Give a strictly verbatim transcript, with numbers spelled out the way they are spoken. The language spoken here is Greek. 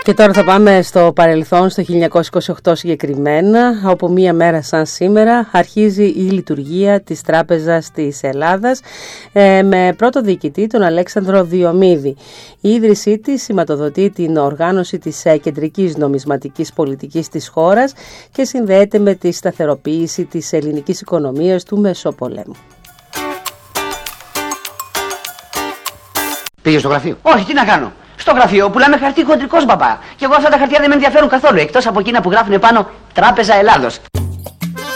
Και τώρα θα πάμε στο παρελθόν, στο χίλια εννιακόσια είκοσι οκτώ συγκεκριμένα, όπου μία μέρα σαν σήμερα αρχίζει η λειτουργία της Τράπεζας της Ελλάδας ε, με πρώτο διοικητή τον Αλέξανδρο Διομήδη. Η ίδρυσή της σηματοδοτεί την οργάνωση της ε, κεντρικής νομισματικής πολιτικής της χώρας και συνδέεται με τη σταθεροποίηση της ελληνικής οικονομίας του Μεσοπολέμου. Πήγε στο γραφείο? Όχι, τι να κάνω. Στο γραφείο πουλάμε χαρτί χοντρικός, μπαμπά. Και εγώ αυτά τα χαρτιά δεν με ενδιαφέρουν καθόλου, εκτός από εκείνα που γράφουν πάνω Τράπεζα Ελλάδος.